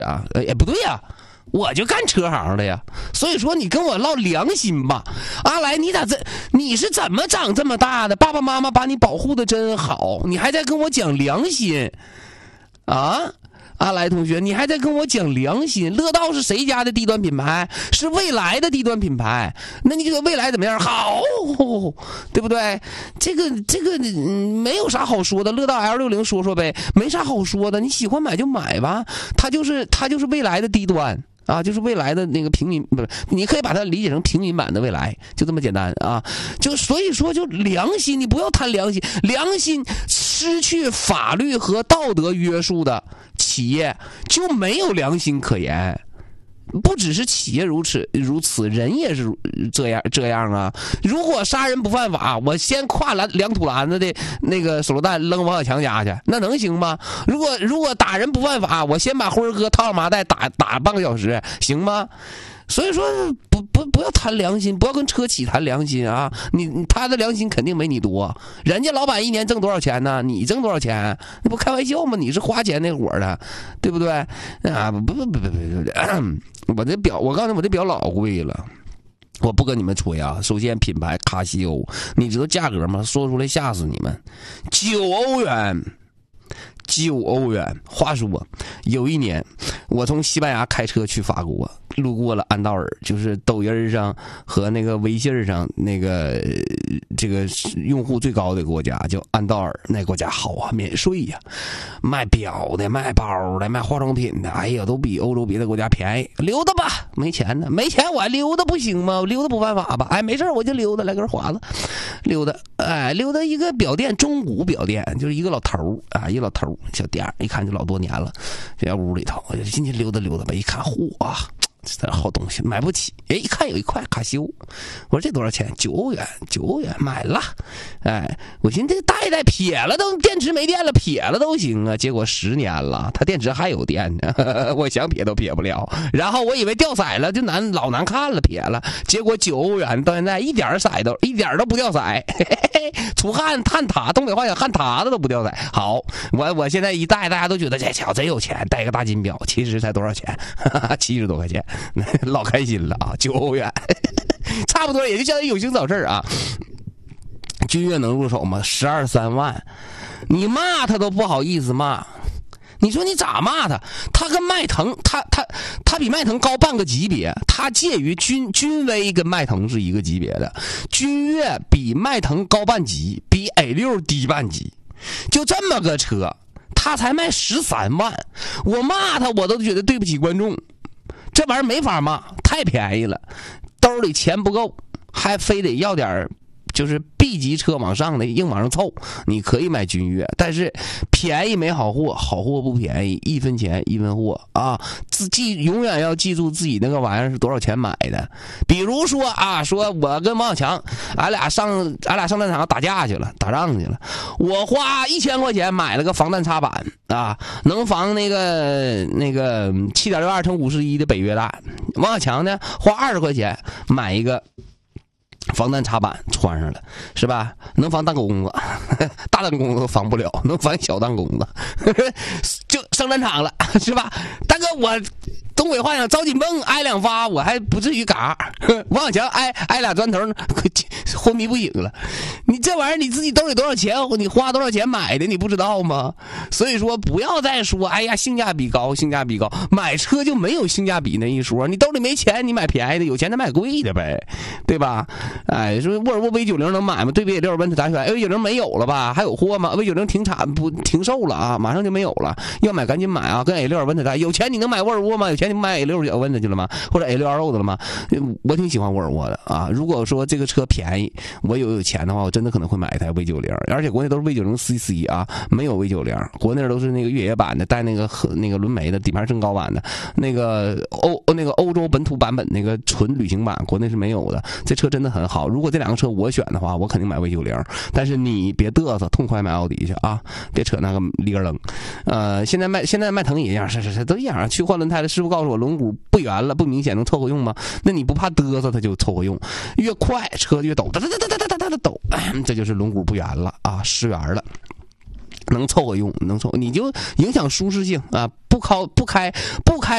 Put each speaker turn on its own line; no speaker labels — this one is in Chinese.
啊，也不对呀，我就干车行的呀。所以说你跟我唠良心吧，阿来，你是怎么长这么大的？爸爸妈妈把你保护的真好，你还在跟我讲良心啊？阿来同学，你还在跟我讲良心？乐道是谁家的低端品牌？是蔚来的低端品牌。那你这个蔚来怎么样？好，对不对？这个没有啥好说的。乐道 L60说说呗，没啥好说的。你喜欢买就买吧，它就是蔚来的低端啊，就是蔚来的那个平民，不是，你可以把它理解成平民版的蔚来，就这么简单啊。就所以说，就良心，你不要贪良心，良心失去法律和道德约束的企业就没有良心可言。不只是企业如此，人也是这样啊。如果杀人不犯法，我先挎2土篮子的那个手榴弹扔王小强家去，那能行吗？如果打人不犯法，我先把辉儿哥套上麻袋打半个小时，行吗？所以说不要谈良心，不要跟车企谈良心啊！他的良心肯定没你多，人家老板一年挣多少钱呢？你挣多少钱？那不开玩笑吗？你是花钱那伙的，对不对？啊不，我告诉你，我这表老贵了。我不跟你们吹啊！首先，品牌卡西欧，你知道价格吗？说出来吓死你们，9欧元。9欧元。话说，有一年我从西班牙开车去法国，路过了安道尔，就是抖音上和那个微信上那个这个用户最高的国家叫安道尔，那国家好啊，免税呀，卖表的、卖包的、卖化妆品的，哎呀，都比欧洲别的国家便宜。溜达吧，没钱呢，没钱我还溜达不行吗？溜达不犯法吧？哎，没事我就溜达，来根华子，溜达，哎，溜达一个表店，中古表店，就是一个老头啊，一个老头小店，一看就老多年了，这家屋里头，我就进去溜达溜达吧，一看，嚯！这好东西买不起，哎，一看有一块卡西欧，我说这多少钱？9欧元，9欧元买了。哎，我寻思这带一带撇了都，电池没电了撇了都行啊。结果10年了，它电池还有电呢，我想撇都撇不了。然后我以为掉色了，就老难看了，撇了。结果9欧元到现在一点都不掉色，嘿嘿嘿，出汗汗塌，东北话讲汗塌的都不掉色。好，我现在一戴，大家都觉得这小子真有钱，戴个大金表，其实才多少钱？70多块钱。老开心了啊！9欧元，差不多也就相当于有心找事儿啊。君越能入手吗？12、3万，你骂他都不好意思骂。你说你咋骂他？他跟迈腾，他比迈腾高半个级别，他介于君威跟迈腾是一个级别的，君越比迈腾高半级，比 A6 低半级，就这么个车，他才卖13万，我骂他我都觉得对不起观众。这玩意儿没法骂，太便宜了，兜里钱不够，还非得要点就是 B 级车往上的硬往上凑。你可以买君越，但是便宜没好货，好货不便宜，1分钱1分货啊！永远要记住自己那个玩意儿是多少钱买的。比如说啊，说我跟王小强，俺俩上战场打仗去了，我花1000块钱买了个防弹插板啊，能防那个7.62乘51的北约弹。王小强呢，花20块钱买一个防弹插板穿上了，是吧？能防弹弓子，大弹弓子都防不了，能防小弹弓子，就上战场了，是吧？大哥，我东北话讲着急蹦挨2发，我还不至于嘎。王小强挨2砖头，昏迷不醒了。你这玩意儿你自己兜里多少钱，你花多少钱买的，你不知道吗？所以说不要再说哎呀性价比高，买车就没有性价比那一说。你兜里没钱，你买便宜的；有钱咱买贵的呗，对吧？哎，说沃尔沃 V90 能买吗？对比6问咋选？V90 没有了吧？还有货吗 ？V90 停售了啊，马上就没有了。要买赶紧买啊！跟 A6 问他有钱你能买沃尔沃吗？有钱你买 A6 小问他去了吗？或者 A6 的了吗？我挺喜欢沃尔沃的啊。如果说这个车便宜，我有钱的话，我真的可能会买一台 V90，而且国内都是 V90CC 啊，没有 V90，国内都是那个越野版的，带那个轮眉的，底盘升高版的，那个欧洲本土版本那个纯旅行版，国内是没有的。这车真的很好，如果这2个车我选的话，我肯定买 V90，但是你别嘚瑟，痛快买奥迪去啊，别扯那个里根楞。现在迈腾也一样，是都一样。去换轮胎的师傅告诉我，轮毂不圆了，不明显，能凑合用吗？那你不怕嘚瑟，它就凑合用。越快车越抖，哒，抖，这就是轮毂不圆了啊，失圆了。能凑合用，你就影响舒适性啊！不开